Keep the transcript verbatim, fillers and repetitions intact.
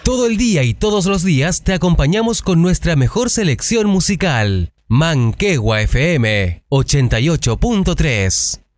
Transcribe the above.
Todo el día y todos los días te acompañamos con nuestra mejor selección musical. Manquehue F M ochenta y ocho punto tres.